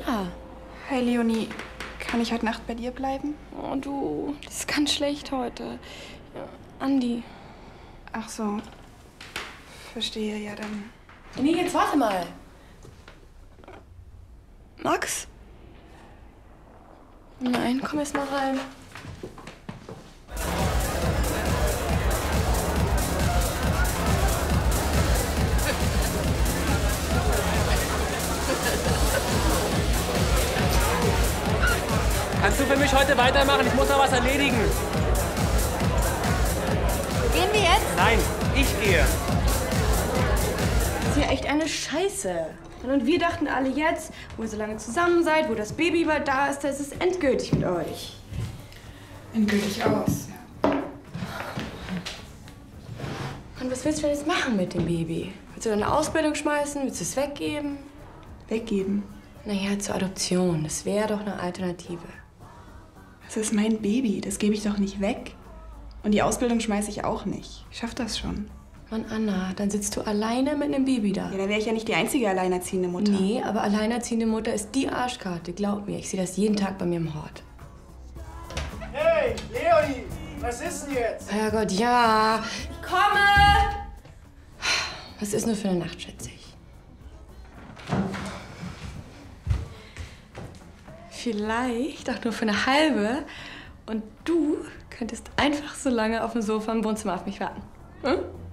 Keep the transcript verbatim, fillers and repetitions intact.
Anna. Hi, Leonie. Kann ich heute Nacht bei dir bleiben? Oh, du, das ist ganz schlecht heute. Ja, Andi. Ach so. Verstehe, ja dann. Nee, jetzt warte mal. Max? Nein, komm erst mal rein. Kannst du für mich heute weitermachen? Ich muss noch was erledigen. Gehen wir jetzt? Nein, ich gehe. Das ist ja echt eine Scheiße. Und wir dachten alle jetzt, wo ihr so lange zusammen seid, wo das Baby bald da ist, da ist es endgültig mit euch. Endgültig aus, ja. Und was willst du denn jetzt machen mit dem Baby? Willst du deine Ausbildung schmeißen? Willst du es weggeben? Weggeben. Naja, zur Adoption. Das wäre doch eine Alternative. Das ist mein Baby. Das gebe ich doch nicht weg. Und die Ausbildung schmeiße ich auch nicht. Ich schaff das schon. Mann, Anna, dann sitzt du alleine mit einem Baby da. Ja, da wäre ich ja nicht die einzige alleinerziehende Mutter. Nee, aber alleinerziehende Mutter ist die Arschkarte. Glaub mir, ich sehe das jeden Tag bei mir im Hort. Hey, Leonie, was ist denn jetzt? Herrgott, ja. Ich komme! Was ist nur für eine Nacht, schätze ich. Vielleicht auch nur für eine halbe. Und du könntest einfach so lange auf dem Sofa im Wohnzimmer auf mich warten. Hm?